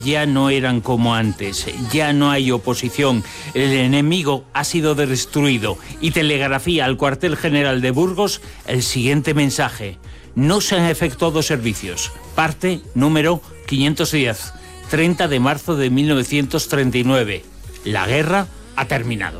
Ya no eran como antes, ya no hay oposición, el enemigo ha sido destruido y telegrafía al cuartel general de Burgos el siguiente mensaje: no se han efectuado servicios. Parte número 510, 30 de marzo de 1939. La guerra ha terminado.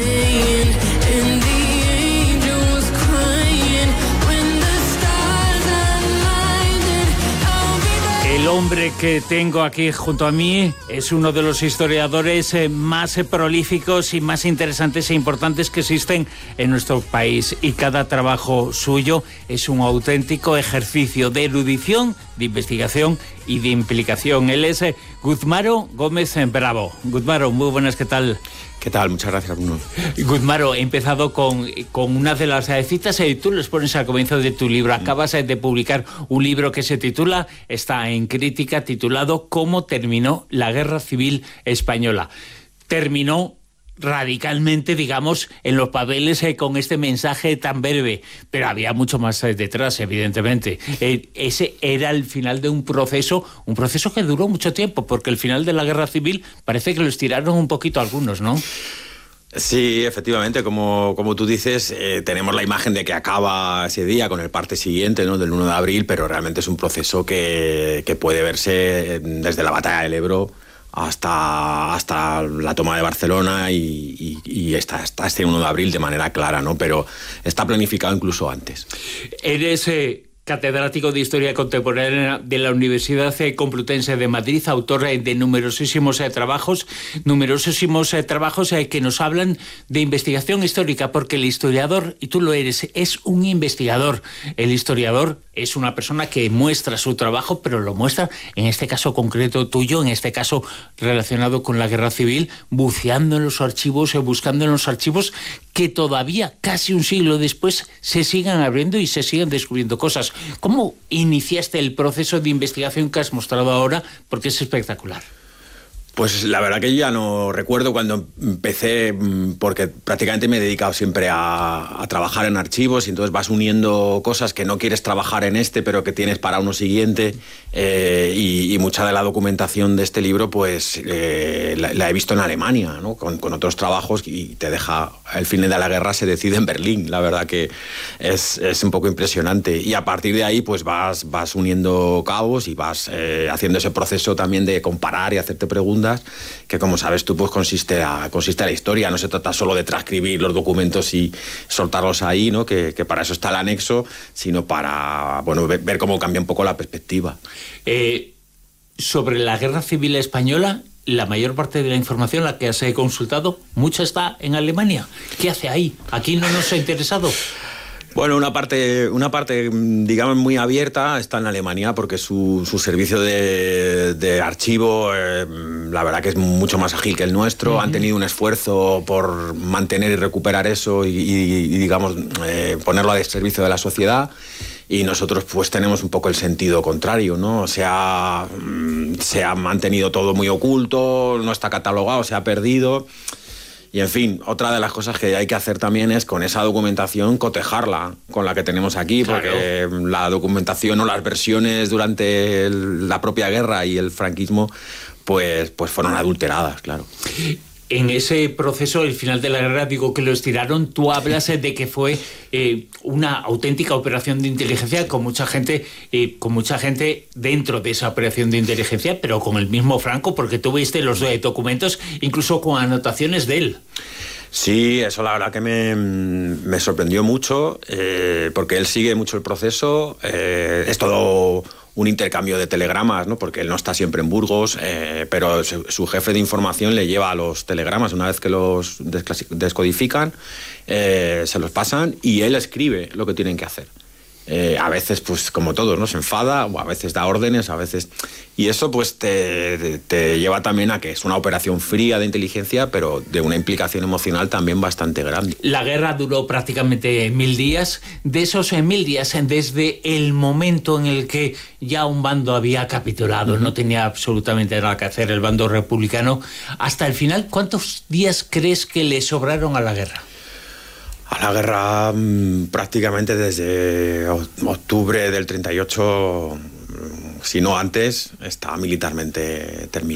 El hombre que tengo aquí junto a mí es uno de los historiadores más prolíficos y más interesantes e importantes que existen en nuestro país, y cada trabajo suyo es un auténtico ejercicio de erudición, de investigación y de implicación. Él es Guzmaro Gómez Bravo. Guzmaro, muy buenas, ¿qué tal? ¿Qué tal? Muchas gracias, Bruno. Guzmaro, he empezado con una de las citas y tú les pones al comienzo de tu libro. Acabas de publicar un libro que se titula, está en Crítica, titulado ¿Cómo terminó la Guerra Civil Española? Terminó radicalmente, digamos, en los papeles con este mensaje tan breve, pero había mucho más detrás, evidentemente. Ese era el final de un proceso que duró mucho tiempo, porque el final de la Guerra Civil parece que lo estiraron un poquito algunos, ¿no? Sí, efectivamente, como tú dices, tenemos la imagen de que acaba ese día con el parte siguiente, ¿no?, del 1 de abril, pero realmente es un proceso que puede verse desde la batalla del Ebro hasta la toma de Barcelona y hasta este 1 de abril de manera clara, ¿no? Pero está planificado incluso antes. Eres catedrático de Historia Contemporánea de la Universidad Complutense de Madrid, autor de numerosísimos trabajos que nos hablan de investigación histórica, porque el historiador, y tú lo eres, es un investigador. El historiador es una persona que muestra su trabajo, pero lo muestra, en este caso concreto tuyo, en este caso relacionado con la Guerra Civil, buceando en los archivos, buscando en los archivos que todavía, casi un siglo después, se sigan abriendo y se sigan descubriendo cosas. ¿Cómo iniciaste el proceso de investigación que has mostrado ahora? Porque es espectacular. Pues la verdad que yo ya no recuerdo cuando empecé, porque prácticamente me he dedicado siempre a trabajar en archivos, y entonces vas uniendo cosas que no quieres trabajar en pero que tienes para uno siguiente, y mucha de la documentación de este libro pues la he visto en Alemania, ¿no?, con otros trabajos, y te deja, el final de la guerra se decide en Berlín. La verdad que es un poco impresionante, y a partir de ahí pues vas uniendo cabos y vas haciendo ese proceso también de comparar y hacerte preguntas, que, como sabes tú, pues consiste a la historia. No se trata solo de transcribir los documentos y soltarlos ahí, ¿no?, que para eso está el anexo, sino para, bueno, ver cómo cambia un poco la perspectiva. Sobre la Guerra Civil Española, la mayor parte de la información, la que has consultado, mucha está en Alemania. ¿Qué hace ahí? ¿Aquí no nos ha interesado? Bueno, una parte, digamos, muy abierta está en Alemania, porque su servicio de archivo, la verdad que es mucho más ágil que el nuestro. Uh-huh. Han tenido un esfuerzo por mantener y recuperar eso y digamos, ponerlo al servicio de la sociedad. Y nosotros pues tenemos un poco el sentido contrario, ¿no? Se ha mantenido todo muy oculto, no está catalogado, se ha perdido. Y, en fin, otra de las cosas que hay que hacer también es, con esa documentación, cotejarla con la que tenemos aquí, claro, porque la documentación o las versiones durante la propia guerra y el franquismo pues fueron adulteradas, claro. En ese proceso, el final de la guerra, digo que lo estiraron, tú hablas de que fue una auténtica operación de inteligencia con mucha gente dentro de esa operación de inteligencia, pero con el mismo Franco, porque tú viste los documentos, incluso con anotaciones de él. Sí, eso la verdad que me sorprendió mucho, porque él sigue mucho el proceso. Es todo un intercambio de telegramas, ¿no?, porque él no está siempre en Burgos, pero su jefe de información le lleva los telegramas. Una vez que los descodifican, se los pasan y él escribe lo que tienen que hacer. A veces, pues como todos, ¿no?, se enfada, o a veces da órdenes, a veces... Y eso pues te lleva también a que es una operación fría de inteligencia, pero de una implicación emocional también bastante grande. La guerra duró prácticamente 1000 días. De esos 1000 días, desde el momento en el que ya un bando había capitulado, no tenía absolutamente nada que hacer, el bando republicano, hasta el final, ¿cuántos días crees que le sobraron a la guerra? A la guerra prácticamente desde octubre del 38, si no antes, está militarmente terminada.